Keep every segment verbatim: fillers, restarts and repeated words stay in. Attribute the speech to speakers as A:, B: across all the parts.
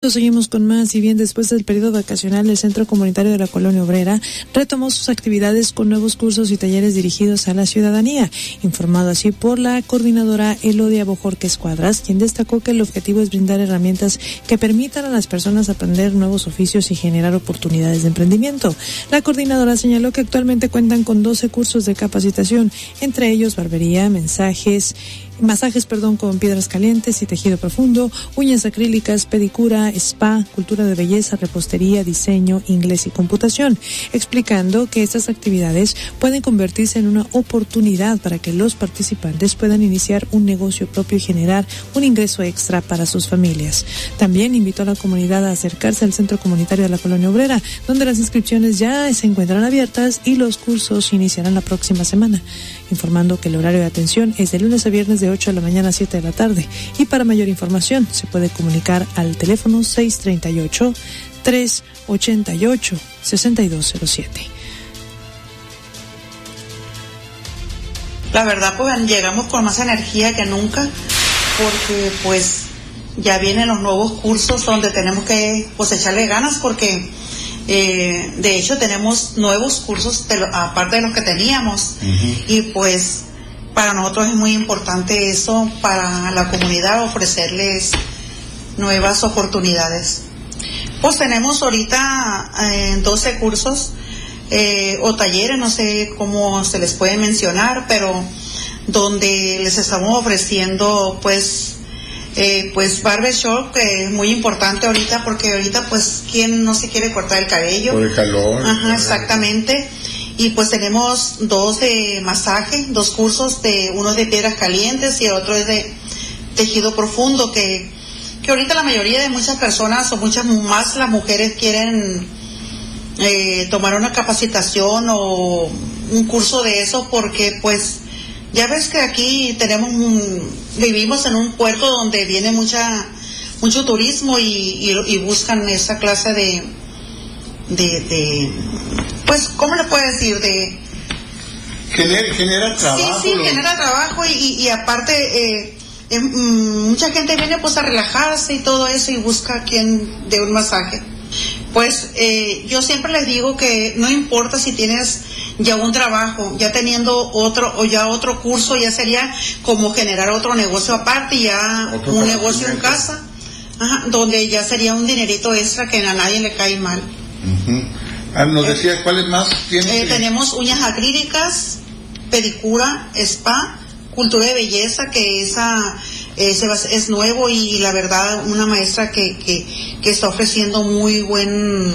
A: Seguimos con más y bien después del periodo vacacional el Centro Comunitario de la Colonia Obrera retomó sus actividades con nuevos cursos y talleres dirigidos a la ciudadanía, informado así por la coordinadora Elodia Bojorquez Cuadras, quien destacó que el objetivo es brindar herramientas que permitan a las personas aprender nuevos oficios y generar oportunidades de emprendimiento. La coordinadora señaló que actualmente cuentan con doce cursos de capacitación, entre ellos barbería, mensajes, masajes perdón, con piedras calientes y tejido profundo, uñas acrílicas, pedicura, spa, cultura de belleza, repostería, diseño, inglés y computación, explicando que estas actividades pueden convertirse en una oportunidad para que los participantes puedan iniciar un negocio propio y generar un ingreso extra para sus familias. También invitó a la comunidad a acercarse al Centro Comunitario de la Colonia Obrera, donde las inscripciones ya se encuentran abiertas y los cursos iniciarán la próxima semana, informando que el horario de atención es de lunes a viernes de ocho de la mañana a siete de la tarde, y para mayor información se puede comunicar al teléfono seis treinta y ocho, tres ochenta y ocho, sesenta y dos cero siete.
B: La verdad, pues llegamos con más energía que nunca, porque pues ya vienen los nuevos cursos donde tenemos que pues echarle ganas, porque eh, de hecho tenemos nuevos cursos de lo, aparte de los que teníamos. Uh-huh. Y pues para nosotros es muy importante eso, para la comunidad, ofrecerles nuevas oportunidades. Pues tenemos ahorita eh, doce cursos eh, o talleres, no sé cómo se les puede mencionar, pero donde les estamos ofreciendo pues eh, pues barbershop, que es muy importante ahorita, porque ahorita pues quién no se quiere cortar el cabello
C: por el calor.
B: Ajá, exactamente. Y pues tenemos dos de masaje, dos cursos, de uno de piedras calientes y el otro es de tejido profundo, que, que ahorita la mayoría de muchas personas, o muchas más las mujeres, quieren eh, tomar una capacitación o un curso de eso, porque pues ya ves que aquí tenemos un, vivimos en un puerto donde viene mucha mucho turismo y, y, y buscan esa clase de de, de pues, ¿cómo le puedo decir? De
C: genera, genera trabajo.
B: Sí, sí,
C: lo...
B: genera trabajo y, y, y aparte eh, eh, mucha gente viene pues a relajarse y todo eso y busca quien dé un masaje. Pues eh, yo siempre les digo que no importa si tienes ya un trabajo, ya teniendo otro o ya otro curso, ya sería como generar otro negocio aparte, ya otro un negocio en casa, ajá, donde ya sería un dinerito extra que a nadie le cae mal.
C: Uh-huh. Ah, nos decías eh, cuáles más tienen.
B: Eh, tenemos uñas acrílicas, pedicura, spa, cultura de belleza, que esa eh, es nuevo y la verdad una maestra que, que, que está ofreciendo muy buen,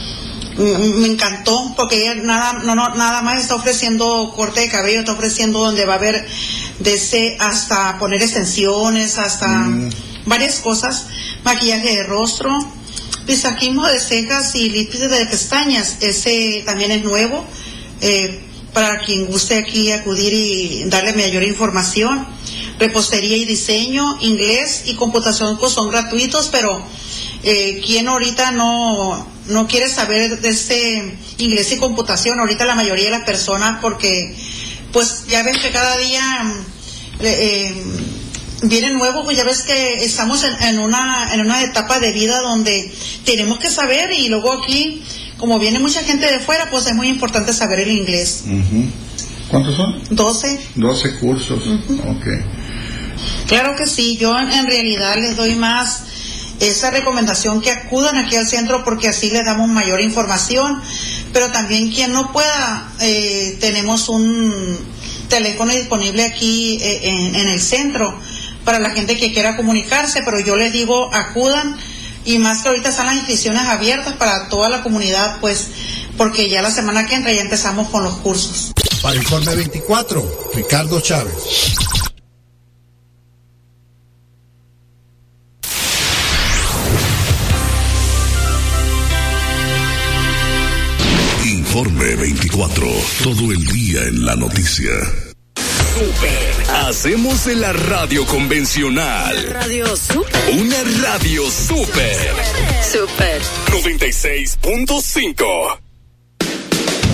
B: me encantó, porque ella nada, no, no, nada más está ofreciendo corte de cabello, está ofreciendo donde va a haber desde hasta poner extensiones, hasta mm. varias cosas, maquillaje de rostro, pisaquismo de cejas y lípidos de pestañas, ese también es nuevo, eh, para quien guste aquí acudir y darle mayor información. Repostería y diseño, inglés y computación pues son gratuitos, pero eh, quien ahorita no, no quiere saber de este inglés y computación, ahorita la mayoría de las personas, porque pues ya ves que cada día eh, viene nuevo, pues ya ves que estamos en, en una en una etapa de vida donde tenemos que saber, y luego aquí como viene mucha gente de fuera, pues es muy importante saber el inglés.
C: Uh-huh. ¿Cuántos son?
B: doce.
C: doce cursos, uh-huh. Ok.
B: Claro que sí, yo en, en realidad les doy más esa recomendación que acudan aquí al centro, porque así les damos mayor información, pero también quien no pueda, eh, tenemos un teléfono disponible aquí eh, en, en el centro para la gente que quiera comunicarse, pero yo les digo acudan, y más que ahorita están las inscripciones abiertas para toda la comunidad, pues porque ya la semana que entra ya empezamos con los cursos.
D: Para Informe veinticuatro, Ricardo Chávez.
E: Informe veinticuatro, todo el día en la noticia. Super. Hacemos de la radio convencional.
F: Una radio super.
E: Una radio super.
F: Super.
E: noventa y seis punto cinco.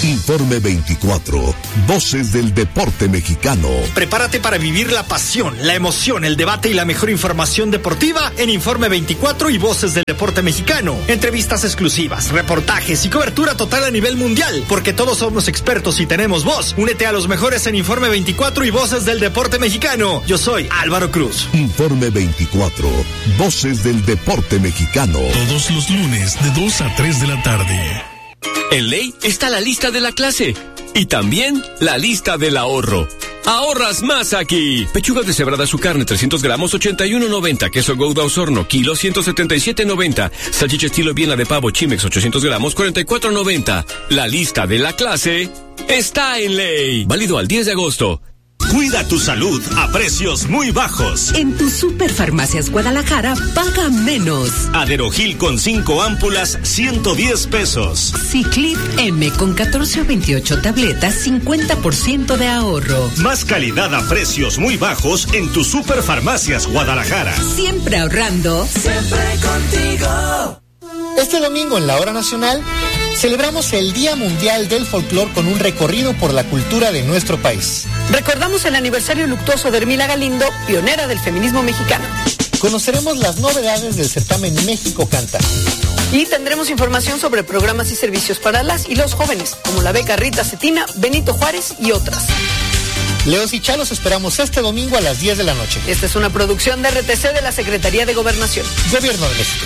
E: Informe veinticuatro, Voces del Deporte Mexicano.
F: Prepárate para vivir la pasión, la emoción, el debate y la mejor información deportiva en Informe veinticuatro y Voces del Deporte Mexicano. Entrevistas exclusivas, reportajes y cobertura total a nivel mundial, porque todos somos expertos y tenemos voz. Únete a los mejores en Informe veinticuatro y Voces del Deporte Mexicano. Yo soy Álvaro Cruz.
E: Informe veinticuatro, Voces del Deporte Mexicano.
G: Todos los lunes de dos a tres de la tarde.
H: En Ley está la lista de la clase y también la lista del ahorro. ¡Ahorras más aquí! Pechuga deshebrada su carne, trescientos gramos, ochenta y uno noventa. Queso Gouda Osorno, kilo, ciento setenta y siete noventa. Salchicha estilo Viena de pavo Chimex, ochocientos gramos, cuarenta y cuatro noventa. La lista de la clase está en Ley. Válido al diez de agosto.
I: Cuida tu salud a precios muy bajos.
J: En tu Superfarmacias Guadalajara, paga menos.
I: Aderogil con cinco ámpulas, ciento diez pesos.
J: Ciclip M con catorce o veintiocho tabletas, cincuenta por ciento de ahorro.
I: Más calidad a precios muy bajos en tu Superfarmacias Guadalajara.
J: Siempre ahorrando.
K: Siempre contigo.
L: Este domingo en la Hora Nacional celebramos el Día Mundial del Folclor con un recorrido por la cultura de nuestro país.
M: Recordamos el aniversario luctuoso de Hermila Galindo, pionera del feminismo mexicano.
L: Conoceremos las novedades del certamen México Canta.
M: Y tendremos información sobre programas y servicios para las y los jóvenes, como la beca Rita Cetina, Benito Juárez y otras.
L: Leos y Chalos esperamos este domingo a las diez de la noche.
M: Esta es una producción de R T C de la Secretaría de Gobernación.
L: Gobierno de México.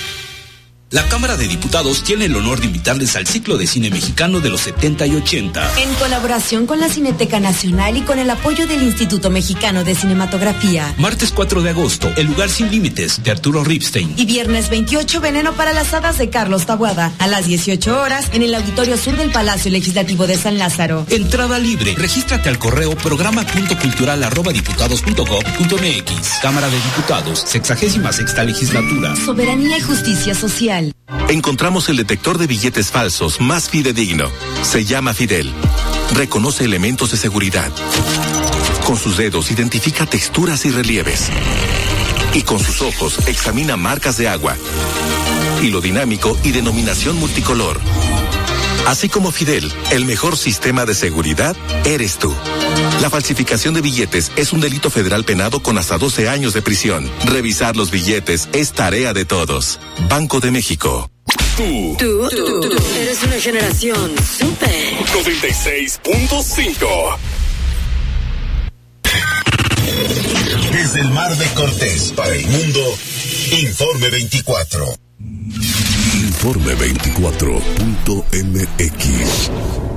N: La Cámara de Diputados tiene el honor de invitarles al ciclo de cine mexicano de los setenta y ochenta.
O: En colaboración con la Cineteca Nacional y con el apoyo del Instituto Mexicano de Cinematografía.
N: Martes cuatro de agosto, El lugar sin límites, de Arturo Ripstein.
O: Y viernes veintiocho, Veneno para las hadas, de Carlos Taboada. A las dieciocho horas, en el Auditorio Sur del Palacio Legislativo de San Lázaro.
N: Entrada libre. Regístrate al correo programa punto cultural arroba diputados punto gob punto mx. Cámara de Diputados, sexagésima sexta legislatura.
O: Soberanía y justicia social.
E: Encontramos el detector de billetes falsos más fidedigno. Se llama Fidel. Reconoce elementos de seguridad. Con sus dedos identifica texturas y relieves. Y con sus ojos examina marcas de agua, hilo dinámico y denominación multicolor. Así como Fidel, el mejor sistema de seguridad eres tú. La falsificación de billetes es un delito federal penado con hasta doce años de prisión. Revisar los billetes es tarea de todos. Banco de México.
J: Tú, tú, tú, tú, tú eres una generación súper.
E: noventa y seis punto cinco.
D: Desde el Mar de Cortés para el mundo, Informe veinticuatro.
E: Informe veinticuatro punto m x.